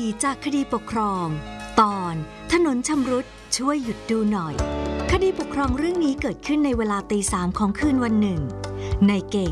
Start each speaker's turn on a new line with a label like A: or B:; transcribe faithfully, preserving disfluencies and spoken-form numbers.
A: จากคดีปกครองตอนถนนชำรุดช่วยหยุดดูหน่อยคดีปกครองเรื่องนี้เกิดขึ้นในเวลาตีสามของคืนวันหนึ่งนายเก่ง